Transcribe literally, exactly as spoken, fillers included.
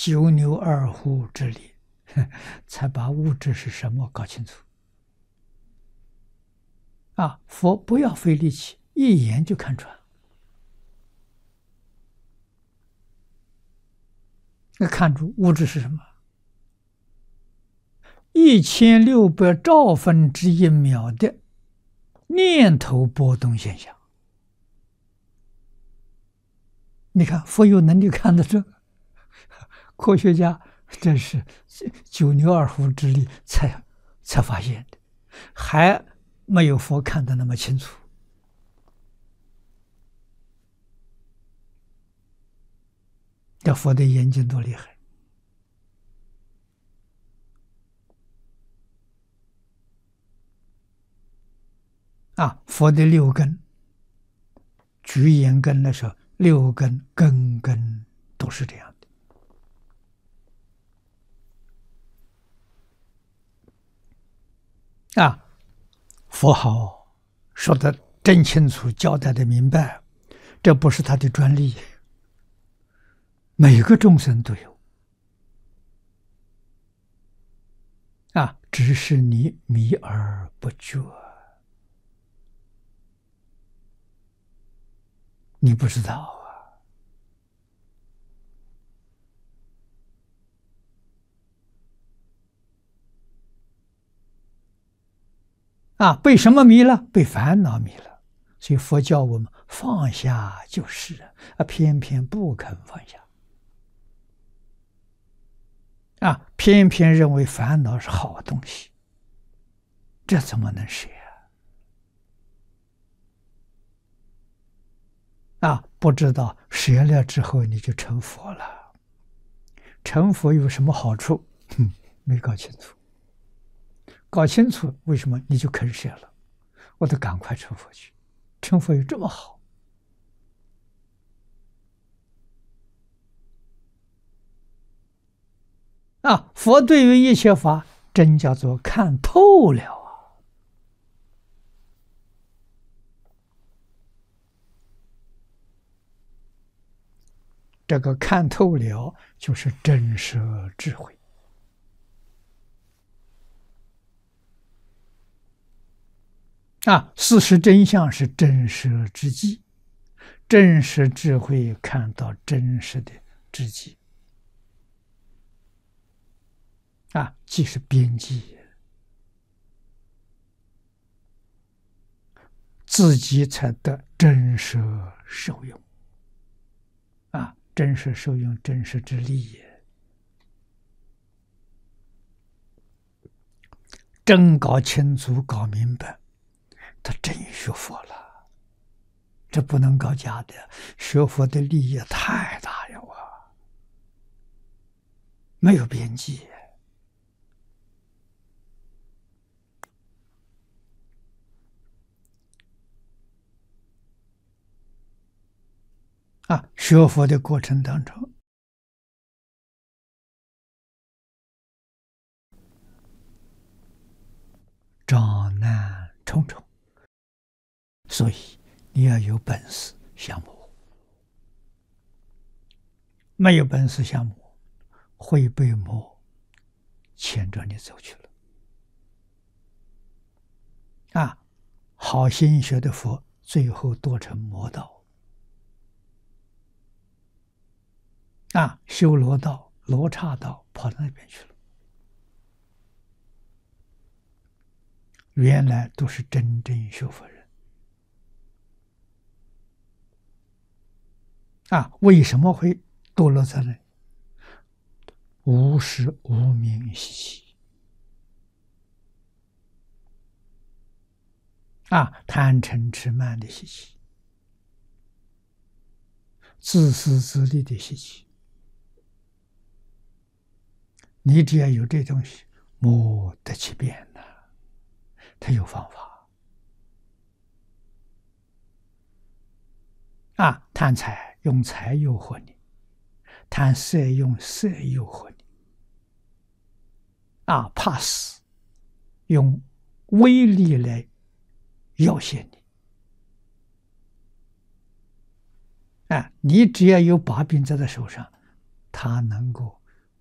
九牛二虎之力，才把物质是什么搞清楚。啊，佛不要费力气，一眼就看穿。那看出物质是什么？一千六百兆分之一秒的念头波动现象。你看，佛有能力看得这，科学家真是九牛二虎之力才才发现的，还没有佛看得那么清楚。这佛的眼睛多厉害！啊，佛的六根，举眼根的时候，六根根根都是这样的。啊，佛好，说的真清楚，交代的明白，这不是他的专利，每个众生都有。啊，只是你迷而不觉。你不知道啊！啊，被什么迷了？被烦恼迷了。所以佛教我们放下就是啊，偏偏不肯放下。啊，偏偏认为烦恼是好东西，这怎么能是呀？啊，不知道舍了之后你就成佛了。成佛有什么好处？哼，没搞清楚。搞清楚为什么你就肯舍了？我得赶快成佛去。成佛有这么好？啊，佛对于一切法，真叫做看透了。这个看透了，就是真实智慧。啊，事实真相是真实之际，真实智慧看到真实的之际。啊，即是边际，自己才得真实受用。啊，真实受用真实之利也。真搞清楚、搞明白，他真学佛了。这不能搞假的，学佛的利益太大了啊，没有边际。啊，学佛的过程当中，障难重重，所以你要有本事降魔。没有本事降魔，会被魔牵着你走去了。啊，好心学的佛，最后堕成魔道。啊，修罗道、罗刹道跑到那边去了。原来都是真正学佛人。啊，为什么会堕落在那里？无始无明习气。啊，贪嗔痴慢的习气，自私自利的习气。你只要有这东西，魔得其变呐，他有方法。啊，贪财用财诱惑你，贪色用色诱惑你。啊，怕死用威力来要挟你。啊，你只要有把柄在他手上，他能够